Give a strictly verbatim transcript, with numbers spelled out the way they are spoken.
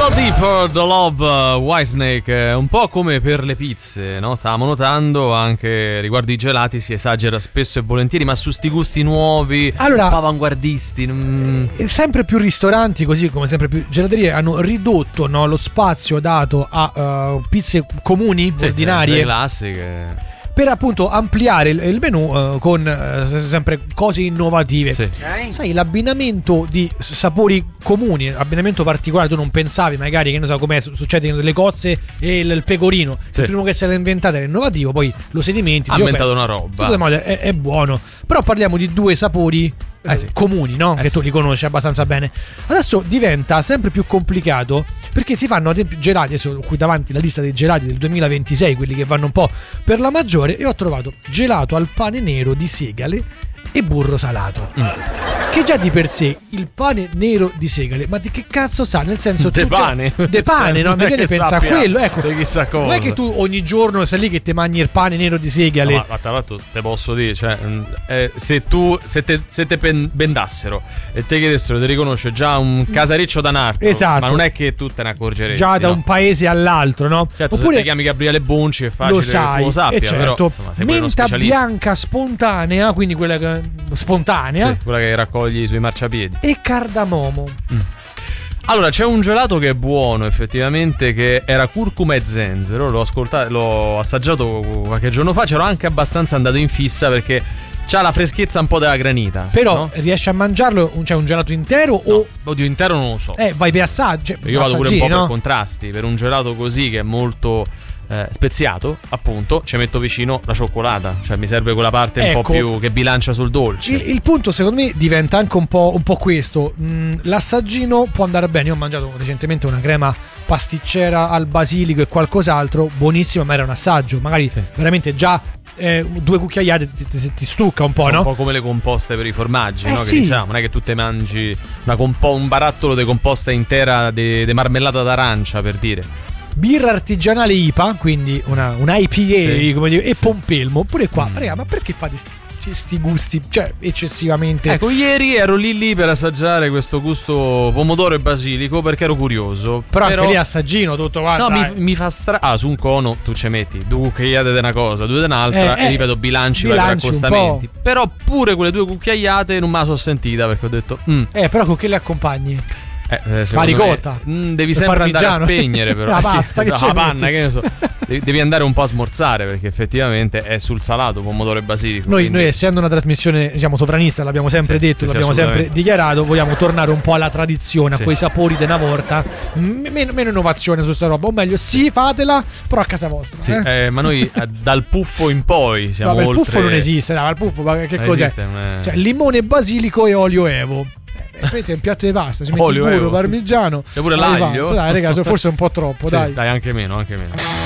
Go Deeper, The Love, uh, Whitesnake, un po' come per le pizze, no? Stavamo notando anche riguardo i gelati si esagera spesso e volentieri, ma su sti gusti nuovi, allora, un po' avanguardisti. Mm. Sempre più ristoranti, così come sempre più gelaterie, hanno ridotto, no, lo spazio dato a uh, pizze comuni, sì, ordinarie, classiche, per appunto ampliare il, il menù uh, con uh, sempre cose innovative. Sì. Okay. Sai, l'abbinamento di sapori comuni, abbinamento particolare, tu non pensavi magari, che non so come succede nelle cozze e il, il pecorino, sì. Il primo che si era inventato era innovativo, poi lo sedimenti, ha inventato una roba, è, è buono. Però parliamo di due sapori eh sì. comuni, no? Eh che sì. tu li conosci abbastanza bene. Adesso diventa sempre più complicato perché si fanno ad esempio gelati. Adesso ho qui davanti la lista dei gelati del duemilaventisei, quelli che vanno un po' per la maggiore, e ho trovato gelato al pane nero di segale e burro salato. Mm. Che già di per sé il pane nero di segale, ma di che cazzo sa? Nel senso, de tu pane, de pane, no? Michele pensa a quello, ecco. Chissà cosa. Non è che tu ogni giorno sei lì che ti mangi il pane nero di segale. No, ma tra l'altro te posso dire, cioè, eh, se tu se te, se te bendassero e te chiedessero di riconoscere già un casareccio da narco, esatto. ma non è che tu te ne accorgeresti già da no? un paese all'altro, no? Certo, oppure se ti chiami Gabriele Bonci è facile lo sai, che tu lo sappia, e certo. però insomma, sei menta bianca spontanea, quindi quella che, spontanea, sì, quella che raccogli sui marciapiedi, e cardamomo. Mm. Allora, c'è un gelato che è buono, effettivamente, che era curcuma e zenzero. L'ho ascoltato, l'ho assaggiato qualche giorno fa. C'ero anche abbastanza andato in fissa perché c'ha la freschezza un po' della granita. Però no? riesci a mangiarlo, cioè un gelato intero no, o oddio, intero non lo so. Eh, vai per assaggi. Io vado pure un po' no? per contrasti. Per un gelato così che è molto eh, speziato, appunto, ci metto vicino la cioccolata. Cioè mi serve quella parte ecco, un po' più che bilancia sul dolce. Il, il punto secondo me diventa anche un po', un po' questo. mm, L'assaggino può andare bene. Io ho mangiato recentemente una crema pasticcera al basilico e qualcos'altro, buonissima, ma era un assaggio. Magari sì. veramente già eh, due cucchiaiate ti, ti, ti stucca un po', sono no? Un po' come le composte per i formaggi, eh no? Sì. Che diciamo, non è che tu te mangi una compo- un barattolo di composta intera di marmellata d'arancia, per dire. Birra artigianale I P A, quindi una, una I P A, sì, come dire, e sì. pompelmo. Pure qua, mm. raga, ma perché fate sti, sti gusti, cioè, eccessivamente? Ecco, ieri ero lì lì per assaggiare questo gusto pomodoro e basilico perché ero curioso. Però, però anche lì assaggino tutto, guarda. No, mi, mi fa stra... Ah, su un cono tu ci metti due cucchiaiate di una cosa, due di un'altra, eh, e ripeto, bilanci, bilanci vari accostamenti. Però pure quelle due cucchiaiate non me la sono sentita perché ho detto mm. Eh, però con che le accompagni? Eh, la ricotta me, mh, devi sempre parmigiano. andare a spegnere però la eh, pasta, sì, che la panna, che ne so. devi, devi andare un po' a smorzare perché effettivamente è sul salato pomodoro e basilico. Noi, quindi... noi essendo una trasmissione diciamo sovranista, l'abbiamo sempre sì, detto, sì, l'abbiamo sempre dichiarato, vogliamo tornare un po' alla tradizione, sì. a quei sapori di una volta, M- meno, meno innovazione su sta roba, o meglio sì, fatela però a casa vostra, sì, eh? Eh, ma noi dal puffo in poi siamo no, oltre... il puffo non esiste, no, il puffo che non cos'è? Esiste, è... Cioè limone, basilico e olio evo. È un piatto di pasta, ci metti il burro, parmigiano. C'è pure l'aglio. Dai, raga, forse è un po' troppo, sì, dai. Dai, anche meno, anche meno.